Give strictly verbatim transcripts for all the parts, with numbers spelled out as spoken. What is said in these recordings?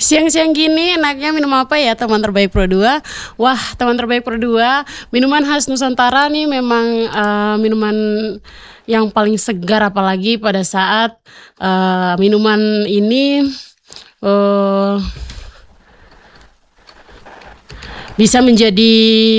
Siang-siang gini enaknya minum apa ya teman terbaik Pro dua? Wah, teman terbaik Pro dua, minuman khas Nusantara nih memang, eee, minuman yang paling segar apalagi pada saat, eee, minuman ini, eee bisa menjadi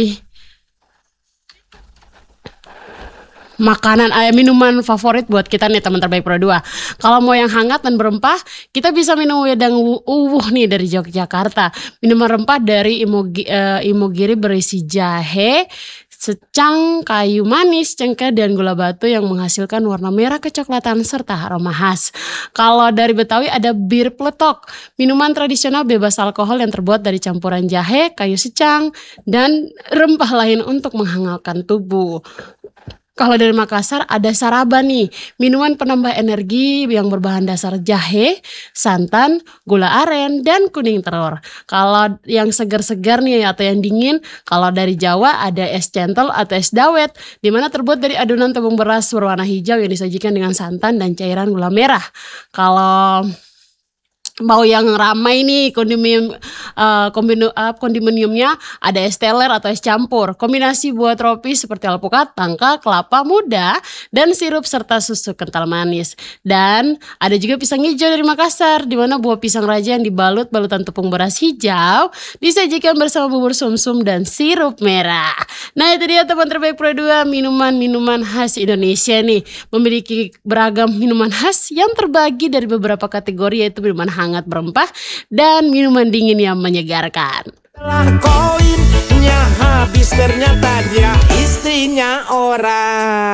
makanan eh, minuman favorit buat kita nih teman terbaik Pro dua. Kalau mau yang hangat dan berempah, kita bisa minum wedang wu uwuh nih dari Yogyakarta. Minuman rempah dari Imogi eee, Imogiri berisi jahe, secang, kayu manis, cengkeh, dan gula batu yang menghasilkan warna merah kecoklatan serta aroma khas. Kalau dari Betawi ada bir peletok, minuman tradisional bebas alkohol yang terbuat dari campuran jahe, kayu secang, dan rempah lain untuk menghangatkan tubuh. Kalau dari Makassar ada Saraba nih, minuman penambah energi yang berbahan dasar jahe, santan, gula aren, dan kuning telur. Kalau yang segar-segar nih atau yang dingin, kalau dari Jawa ada es centol atau es dawet, di mana terbuat dari adonan tepung beras berwarna hijau yang disajikan dengan santan dan cairan gula merah. Kalau mau yang ramai nih kondimen eee, kombinu eee, kondominiumnya ada es teler atau es campur, kombinasi buah tropis seperti alpukat, nangka, kelapa muda, dan sirup serta susu kental manis. Dan ada juga pisang hijau dari Makassar, di mana buah pisang raja yang dibalut balutan tepung beras hijau disajikan bersama bubur sumsum dan sirup merah. Nah itu dia teman terbaik Pro dua, minuman-minuman khas Indonesia nih, memiliki beragam minuman khas yang terbagi dari beberapa kategori yaitu minuman hangat berempah dan minuman dingin yang menyegarkan. Setelah koinnya habis ternyata dia istrinya orang.